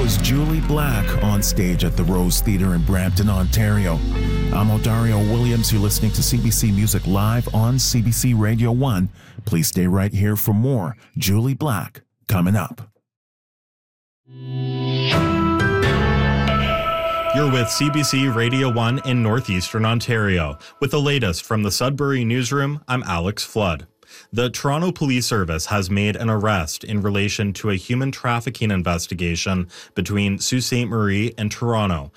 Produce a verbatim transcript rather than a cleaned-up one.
was Julie Black on stage at the Rose Theatre in Brampton, Ontario. I'm Odario Williams. You're listening to C B C Music Live on C B C Radio one. Please stay right here for more Julie Black coming up. You're with C B C Radio one in Northeastern Ontario. With the latest from the Sudbury Newsroom, I'm Alex Flood. The Toronto Police Service has made an arrest in relation to a human trafficking investigation between Sault Ste. Marie and Toronto.